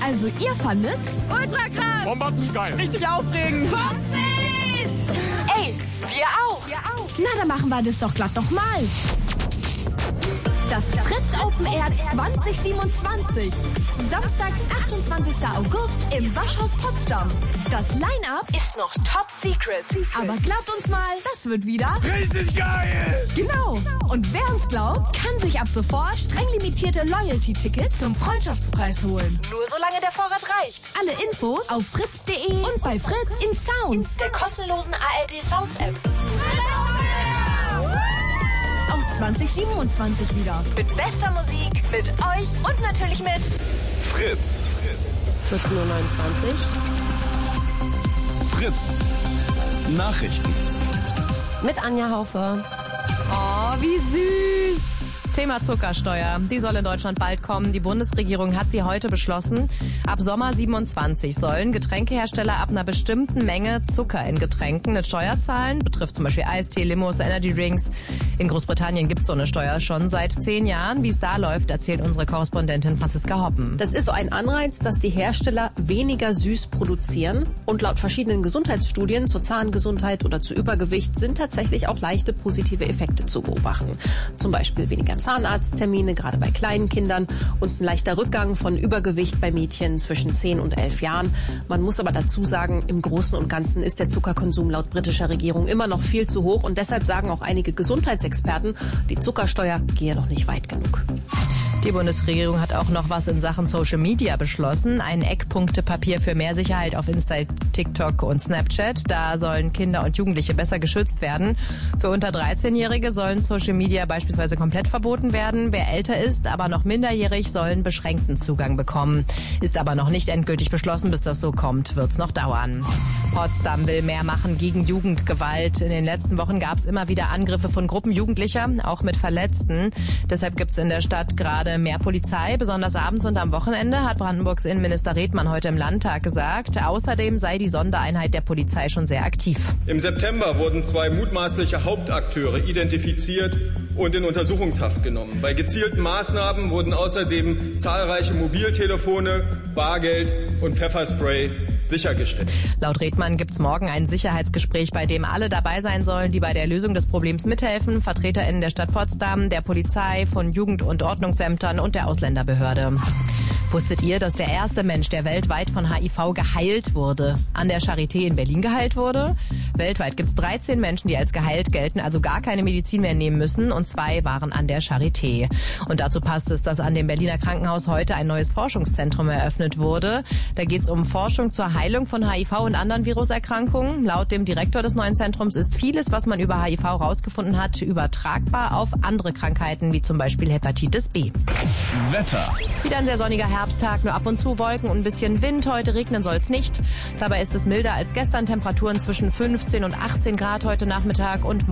Also ihr fandet's? Ultra krass! Bombastisch geil! Richtig aufregend! Putzig! Ey, wir auch! Na, dann machen wir das doch glatt nochmal. Das Fritz Open Air 2027. Samstag, 28. August im Waschhaus Potsdam. Das Line-Up ist noch top secret. Aber glaubt uns mal, das wird wieder Richtig geil! Genau. Und wer uns glaubt, kann sich ab sofort streng limitierte Loyalty-Tickets zum Freundschaftspreis holen. Nur solange der Vorrat reicht. Alle Infos auf fritz.de und bei Fritz in Sounds, der kostenlosen ARD Sounds App. Auch 2027 wieder. Mit bester Musik, mit euch und natürlich mit Fritz. 14:29 Uhr. Fritz. Nachrichten. Mit Anja Haufe. Oh, wie süß. Thema Zuckersteuer. Die soll in Deutschland bald kommen. Die Bundesregierung hat sie heute beschlossen. Ab Sommer 27 sollen Getränkehersteller ab einer bestimmten Menge Zucker in Getränken eine Steuer zahlen. Betrifft zum Beispiel Eistee, Limos, Energy Drinks. In Großbritannien gibt es so eine Steuer schon seit 10 Jahren. Wie es da läuft, erzählt unsere Korrespondentin Franziska Hoppen. Das ist so ein Anreiz, dass die Hersteller weniger süß produzieren. Und laut verschiedenen Gesundheitsstudien zur Zahngesundheit oder zu Übergewicht sind tatsächlich auch leichte positive Effekte zu beobachten. Zum Beispiel weniger Zahnarzttermine, gerade bei kleinen Kindern, und ein leichter Rückgang von Übergewicht bei Mädchen zwischen 10 und 11 Jahren. Man muss aber dazu sagen, im Großen und Ganzen ist der Zuckerkonsum laut britischer Regierung immer noch viel zu hoch. Und deshalb sagen auch einige Gesundheitsexperten, die Zuckersteuer gehe noch nicht weit genug. Die Bundesregierung hat auch noch was in Sachen Social Media beschlossen. Ein Eckpunktepapier für mehr Sicherheit auf Insta, TikTok und Snapchat. Da sollen Kinder und Jugendliche besser geschützt werden. Für unter 13-Jährige sollen Social Media beispielsweise komplett verboten werden. Wer älter ist, aber noch minderjährig, sollen beschränkten Zugang bekommen. Ist aber noch nicht endgültig beschlossen. Bis das so kommt, wird's noch dauern. Potsdam will mehr machen gegen Jugendgewalt. In den letzten Wochen gab es immer wieder Angriffe von Gruppen Jugendlicher, auch mit Verletzten. Deshalb gibt's in der Stadt gerade mehr Polizei, besonders abends und am Wochenende, hat Brandenburgs Innenminister Redmann heute im Landtag gesagt. Außerdem sei die Sondereinheit der Polizei schon sehr aktiv. Im September wurden 2 mutmaßliche Hauptakteure identifiziert und in Untersuchungshaft genommen. Bei gezielten Maßnahmen wurden außerdem zahlreiche Mobiltelefone, Bargeld und Pfefferspray sichergestellt. Laut Redmann gibt's morgen ein Sicherheitsgespräch, bei dem alle dabei sein sollen, die bei der Lösung des Problems mithelfen. VertreterInnen der Stadt Potsdam, der Polizei, von Jugend- und Ordnungsämtern und der Ausländerbehörde. Wusstet ihr, dass der erste Mensch, der weltweit von HIV geheilt wurde, an der Charité in Berlin geheilt wurde? Weltweit gibt's 13 Menschen, die als geheilt gelten, also gar keine Medizin mehr nehmen müssen, und 2 waren an der Charité. Und dazu passt es, dass an dem Berliner Krankenhaus heute ein neues Forschungszentrum eröffnet wurde. Da geht's um Forschung zur Heilung von HIV und anderen Viruserkrankungen. Laut dem Direktor des neuen Zentrums ist vieles, was man über HIV rausgefunden hat, übertragbar auf andere Krankheiten, wie zum Beispiel Hepatitis B. Wetter. Wieder ein sehr sonniger Herbsttag, nur ab und zu Wolken und ein bisschen Wind. Heute regnen soll's nicht. Dabei ist es milder als gestern. Temperaturen zwischen 15 und 18 Grad heute Nachmittag und